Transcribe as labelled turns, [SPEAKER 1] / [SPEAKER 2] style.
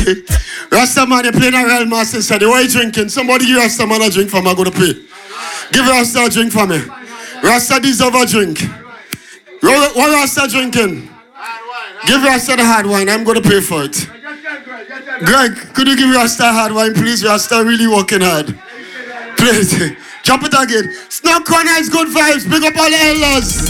[SPEAKER 1] Rasta man, you're playing a real master study. What are you drinking? Somebody give Rasta man a drink for me, I'm going to pay. Give Rasta a drink for me. Rasta deserve a drink. What Rasta drinking? Give Rasta the hard wine, I'm going to pay for it. Greg, could you give Rasta a hard wine, please? Rasta really working hard. Please. Drop it again. Snow Corner is good vibes. Big up all the elders.